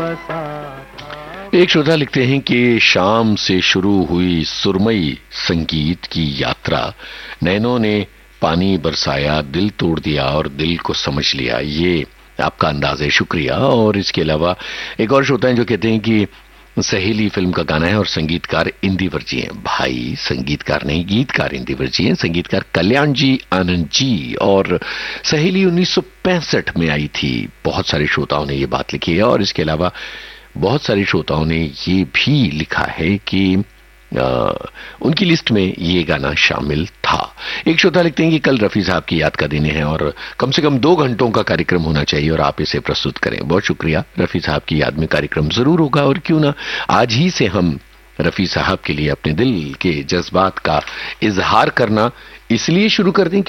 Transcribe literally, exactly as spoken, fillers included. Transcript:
एक श्रोता लिखते हैं कि शाम से शुरू हुई सुरमई संगीत की यात्रा, नैनों ने पानी बरसाया, दिल तोड़ दिया और दिल को समझ लिया। ये आपका अंदाज है, शुक्रिया। और इसके अलावा एक और श्रोता हैं जो कहते हैं कि सहेली फिल्म का गाना है और संगीतकार इंदिवर जी हैं। भाई संगीतकार नहीं, गीतकार इंदिवर जी हैं। संगीतकार कल्याण जी आनंद जी। और सहेली उन्नीस सौ पैंसठ में आई थी। बहुत सारे श्रोताओं ने ये बात लिखी है। और इसके अलावा बहुत सारे श्रोताओं ने ये भी लिखा है कि आ, उनकी लिस्ट में ये गाना शामिल था। एक श्रोता लिखते हैं कि कल रफी साहब की याद का दिन है और कम से कम दो घंटों का कार्यक्रम होना चाहिए और आप इसे प्रस्तुत करें। बहुत शुक्रिया। रफी साहब की याद में कार्यक्रम जरूर होगा और क्यों ना आज ही से हम रफी साहब के लिए अपने दिल के जज्बात का इजहार करना इसलिए शुरू कर दें